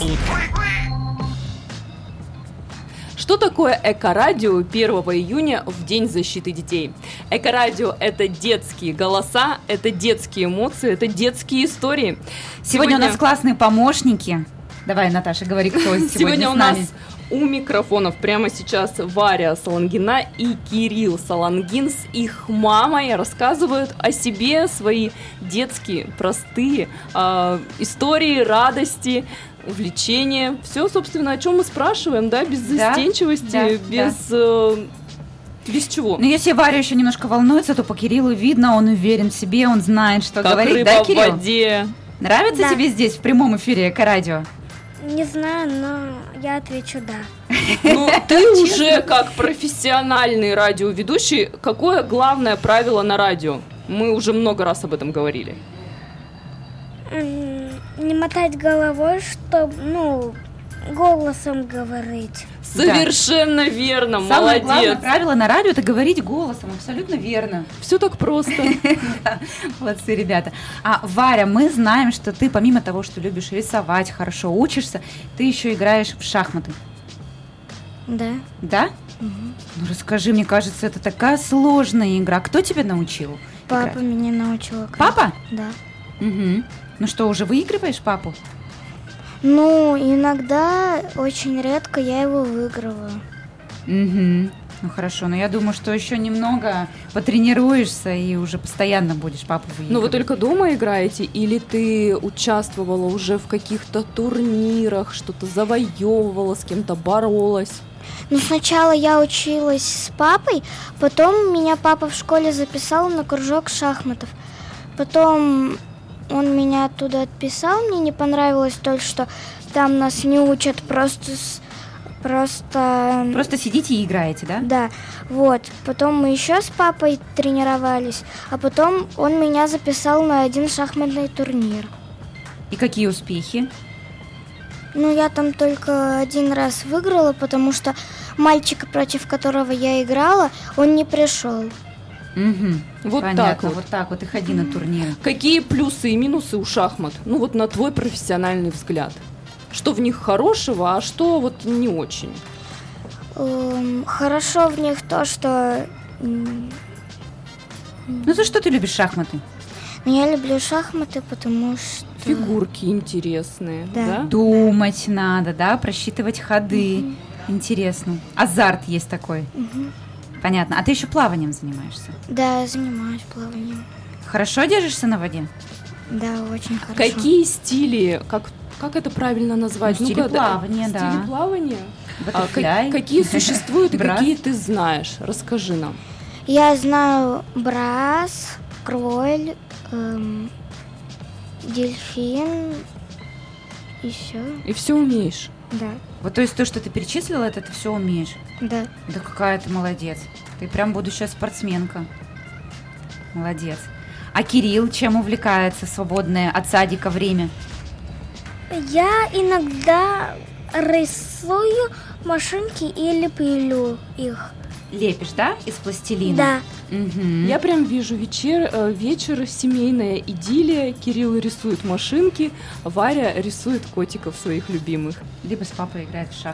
Что такое Эко-радио 1 июня в День защиты детей? Эко-радио – это детские голоса, это детские эмоции, это детские истории. Сегодня у нас классные помощники. Давай, Наташа, говори, кто сегодня у с нами. нас у микрофонов прямо сейчас Варя Салангина и Кирилл Салангин с их мамой рассказывают о себе свои детские, простые истории, радости, увлечения. Все, собственно, о чем мы спрашиваем, да, без застенчивости, без чего. Но если Варя еще немножко волнуется, то по Кириллу видно, он уверен в себе, он знает, что как говорить. Рыба Да, в Кирилл? воде. Нравится тебе здесь в прямом эфире Эко-радио? Не знаю, но я отвечу «да». Ну, ты уже как профессиональный радиоведущий, какое главное правило на радио? Мы уже много раз об этом говорили. Не мотать головой, чтобы, голосом говорить. Совершенно верно, Самое молодец. главное правило на радио – это говорить голосом, абсолютно верно. Все так просто. Да, молодцы, ребята. Варя, мы знаем, что ты помимо того, что любишь рисовать, хорошо учишься, ты еще играешь в шахматы. Да. Да? Угу. Ну расскажи, мне кажется, это такая сложная игра. Кто тебя научил? Папа играть? меня научил играть. Папа? Да. Угу. Ну что, уже выигрываешь папу? Иногда, очень редко я его выигрываю. Угу. Ну хорошо, но я думаю, что еще немного потренируешься и уже постоянно будешь папу выигрывать. Ну вы только дома играете или ты участвовала уже в каких-то турнирах, что-то завоевывала, с кем-то боролась? Сначала я училась с папой, потом меня папа в школе записал на кружок шахматов. Потом он меня оттуда отписал, мне не понравилось то, что там нас не учат, просто сидите и играете, да? Да, вот. Потом мы еще с папой тренировались, а потом он меня записал на один шахматный турнир. И какие успехи? Я там только один раз выиграла, потому что мальчик, против которого я играла, он не пришел. Угу. Вот понятно, так вот так вот и ходи на турниры. Какие плюсы и минусы у шахмат? На твой профессиональный взгляд. Что в них хорошего, а что не очень? Хорошо в них то, что... За что ты любишь шахматы? Я люблю шахматы, потому что... Фигурки интересные, да? Думать надо, да, просчитывать ходы. Интересно. Азарт есть такой. Понятно. А ты еще плаванием занимаешься? Да, я занимаюсь плаванием. Хорошо держишься на воде? Да, очень хорошо. Какие стили, как это правильно назвать? Стили плавания, да. Стили плавания? Баттерфляй. Какие существуют и какие ты знаешь? Расскажи нам. Я знаю брас, кроль, дельфин и все. И все умеешь? Да. Вот то есть то, что ты перечислила, это ты все умеешь? Да. Да какая ты молодец. Ты прям будущая спортсменка. Молодец. А Кирилл чем увлекается в свободное от садика время? Я иногда рисую машинки и леплю их. Лепишь, да, из пластилина? Да. Угу. Я прям вижу вечер, семейная идиллия. Кирилл рисует машинки, Варя рисует котиков своих любимых. Либо с папой играет в шахматы.